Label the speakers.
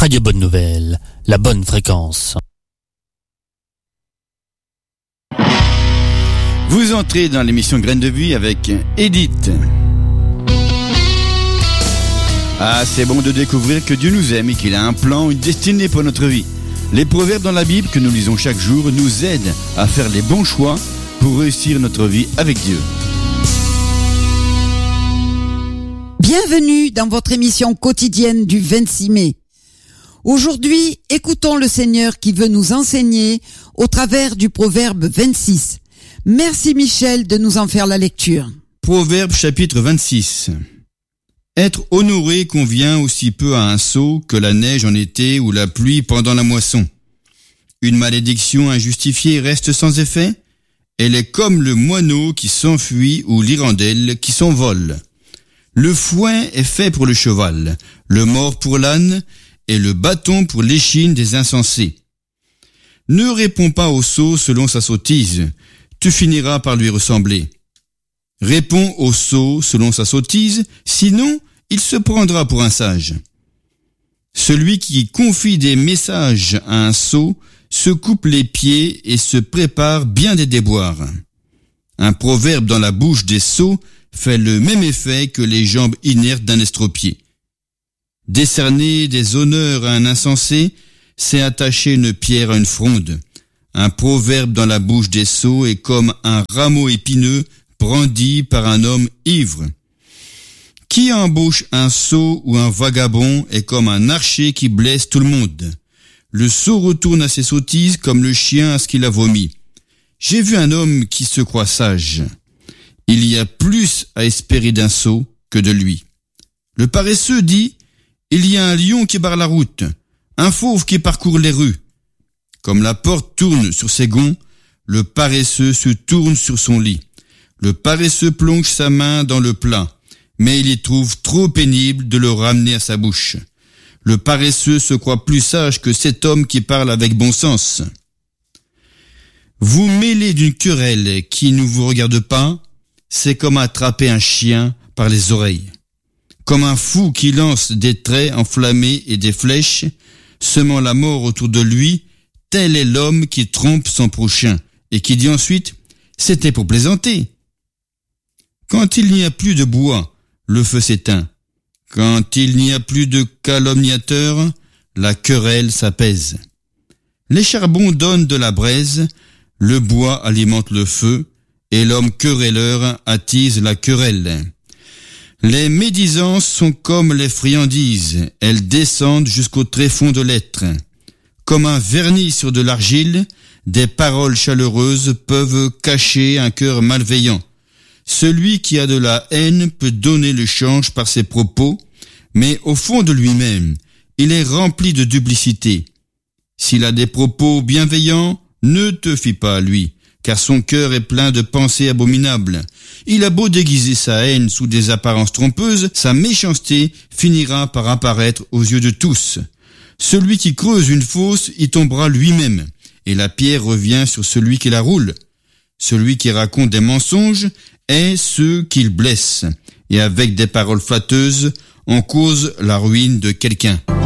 Speaker 1: Radio Bonne Nouvelle, la bonne fréquence.
Speaker 2: Vous entrez dans l'émission Graines de Vie avec Edith. Ah, c'est bon de découvrir que Dieu nous aime et qu'il a un plan, une destinée pour notre vie. Les proverbes dans la Bible que nous lisons chaque jour nous aident à faire les bons choix pour réussir notre vie avec Dieu.
Speaker 3: Bienvenue dans votre émission quotidienne du 26 mai. Aujourd'hui, écoutons le Seigneur qui veut nous enseigner au travers du proverbe 26. Merci Michel de nous en faire la lecture.
Speaker 2: Proverbe chapitre 26. Être honoré convient aussi peu à un sot que la neige en été ou la pluie pendant la moisson. Une malédiction injustifiée reste sans effet. Elle est comme le moineau qui s'enfuit ou l'hirondelle qui s'envole. Le fouet est fait pour le cheval, le mors pour l'âne et le bâton pour l'échine des insensés. Ne réponds pas au sot selon sa sottise, tu finiras par lui ressembler. Réponds au sot selon sa sottise, sinon il se prendra pour un sage. Celui qui confie des messages à un sot se coupe les pieds et se prépare bien des déboires. Un proverbe dans la bouche des sots fait le même effet que les jambes inertes d'un estropié. Décerner des honneurs à un insensé, c'est attacher une pierre à une fronde. Un proverbe dans la bouche des sots est comme un rameau épineux brandi par un homme ivre. Qui embauche un sot ou un vagabond est comme un archer qui blesse tout le monde. Le sot retourne à ses sottises comme le chien à ce qu'il a vomi. J'ai vu un homme qui se croit sage. Il y a plus à espérer d'un sot que de lui. Le paresseux dit, il y a un lion qui barre la route, un fauve qui parcourt les rues. Comme la porte tourne sur ses gonds, le paresseux se tourne sur son lit. Le paresseux plonge sa main dans le plat, mais il y trouve trop pénible de le ramener à sa bouche. Le paresseux se croit plus sage que cet homme qui parle avec bon sens. Vous mêler d'une querelle qui ne vous regarde pas, c'est comme attraper un chien par les oreilles. Comme un fou qui lance des traits enflammés et des flèches, semant la mort autour de lui, tel est l'homme qui trompe son prochain et qui dit ensuite « c'était pour plaisanter ». Quand il n'y a plus de bois, le feu s'éteint. Quand il n'y a plus de calomniateurs, la querelle s'apaise. Les charbons donnent de la braise, le bois alimente le feu, et l'homme querelleur attise la querelle. Les médisances sont comme les friandises, elles descendent jusqu'au tréfonds de l'être. Comme un vernis sur de l'argile, des paroles chaleureuses peuvent cacher un cœur malveillant. Celui qui a de la haine peut donner le change par ses propos, mais au fond de lui-même, il est rempli de duplicité. S'il a des propos bienveillants, ne te fie pas à lui, car son cœur est plein de pensées abominables. Il a beau déguiser sa haine sous des apparences trompeuses, sa méchanceté finira par apparaître aux yeux de tous. Celui qui creuse une fosse y tombera lui-même, et la pierre revient sur celui qui la roule. Celui qui raconte des mensonges est ceux qu'il blesse, et avec des paroles flatteuses, on cause la ruine de quelqu'un.